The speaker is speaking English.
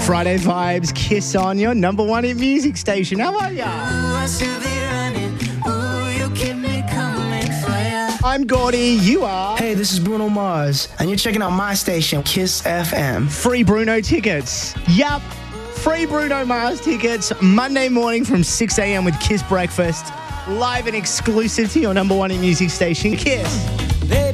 Friday vibes, Kiss on your number one hit music station. How are ya? I'm Gordy, you are. Hey, this is Bruno Mars, and you're checking out my station, Kiss FM. Free Bruno tickets. Yup, free Bruno Mars tickets Monday morning from 6 a.m. with Kiss Breakfast. Live and exclusive to your number one hit music station, Kiss.